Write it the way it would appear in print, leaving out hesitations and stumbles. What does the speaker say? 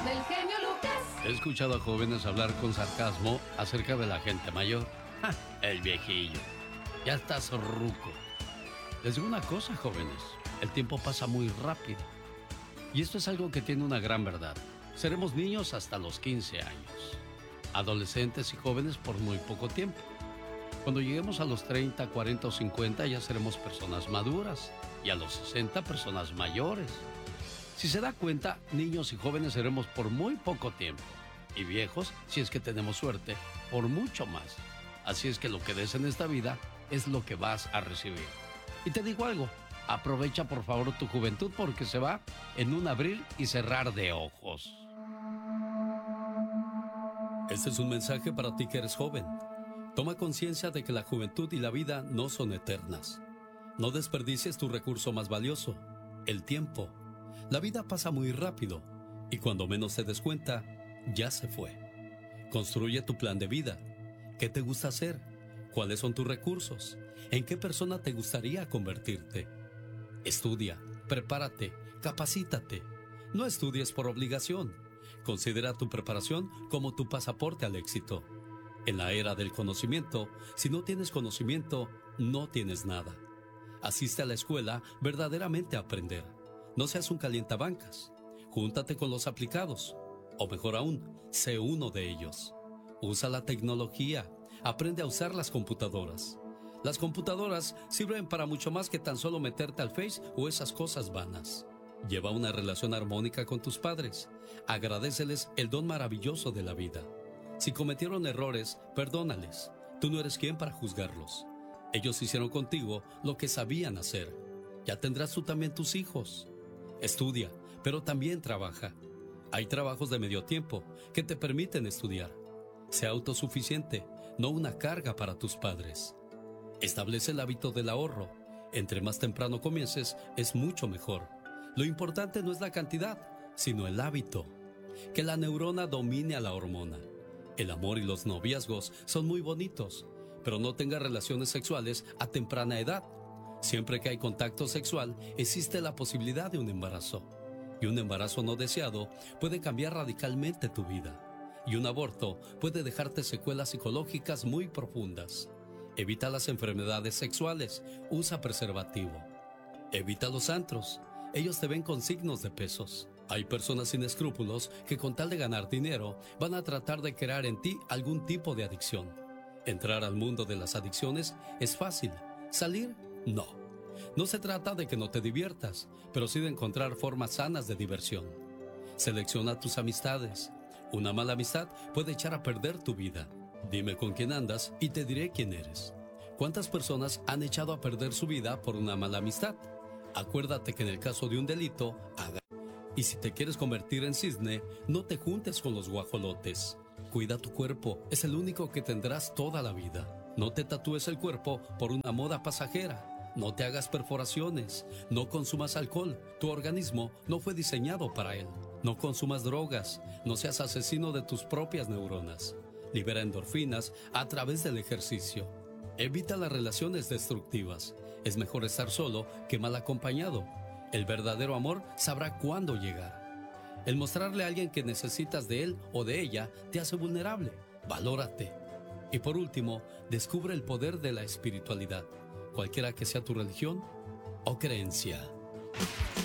del genio Lucas. He escuchado a jóvenes hablar con sarcasmo acerca de la gente mayor. ¡Ja! El viejillo. Ya estás ruco. Les digo una cosa, jóvenes. El tiempo pasa muy rápido. Y esto es algo que tiene una gran verdad. Seremos niños hasta los 15 años. Adolescentes y jóvenes por muy poco tiempo. Cuando lleguemos a los 30, 40 o 50 ya seremos personas maduras. Y a los 60 personas mayores. Si se da cuenta, niños y jóvenes seremos por muy poco tiempo. Y viejos, si es que tenemos suerte, por mucho más. Así es que lo que des en esta vida es lo que vas a recibir. Y te digo algo, aprovecha por favor tu juventud porque se va en un abrir y cerrar de ojos. Este es un mensaje para ti que eres joven. Toma conciencia de que la juventud y la vida no son eternas. No desperdicies tu recurso más valioso, el tiempo. La vida pasa muy rápido y cuando menos te des cuenta, ya se fue. Construye tu plan de vida. ¿Qué te gusta hacer? ¿Cuáles son tus recursos? ¿En qué persona te gustaría convertirte? Estudia, prepárate, capacítate. No estudies por obligación. Considera tu preparación como tu pasaporte al éxito. En la era del conocimiento, si no tienes conocimiento, no tienes nada. Asiste a la escuela verdaderamente a aprender. No seas un calientabancas. Júntate con los aplicados. O mejor aún, sé uno de ellos. Usa la tecnología. Aprende a usar las computadoras. Las computadoras sirven para mucho más que tan solo meterte al Face o esas cosas vanas. Lleva una relación armónica con tus padres. Agradéceles el don maravilloso de la vida. Si cometieron errores, perdónales. Tú no eres quien para juzgarlos. Ellos hicieron contigo lo que sabían hacer. Ya tendrás tú también tus hijos. Estudia, pero también trabaja. Hay trabajos de medio tiempo que te permiten estudiar. Sea autosuficiente, no una carga para tus padres. Establece el hábito del ahorro. Entre más temprano comiences, es mucho mejor. Lo importante no es la cantidad, sino el hábito. Que la neurona domine a la hormona. El amor y los noviazgos son muy bonitos, pero no tengas relaciones sexuales a temprana edad. Siempre que hay contacto sexual, existe la posibilidad de un embarazo. Y un embarazo no deseado puede cambiar radicalmente tu vida. Y un aborto puede dejarte secuelas psicológicas muy profundas. Evita las enfermedades sexuales, usa preservativo. Evita los antros, ellos te ven con signos de pesos. Hay personas sin escrúpulos que con tal de ganar dinero van a tratar de crear en ti algún tipo de adicción. Entrar al mundo de las adicciones es fácil, salir, no. No se trata de que no te diviertas, pero sí de encontrar formas sanas de diversión. Selecciona tus amistades. Una mala amistad puede echar a perder tu vida. Dime con quién andas y te diré quién eres. ¿Cuántas personas han echado a perder su vida por una mala amistad? Acuérdate que en el caso de un delito, y si te quieres convertir en cisne, no te juntes con los guajolotes. Cuida tu cuerpo, es el único que tendrás toda la vida. No te tatúes el cuerpo por una moda pasajera. No te hagas perforaciones. No consumas alcohol. Tu organismo no fue diseñado para él. No consumas drogas. No seas asesino de tus propias neuronas. Libera endorfinas a través del ejercicio. Evita las relaciones destructivas. Es mejor estar solo que mal acompañado. El verdadero amor sabrá cuándo llegar. El mostrarle a alguien que necesitas de él o de ella te hace vulnerable. Valórate. Y por último, descubre el poder de la espiritualidad, cualquiera que sea tu religión o creencia.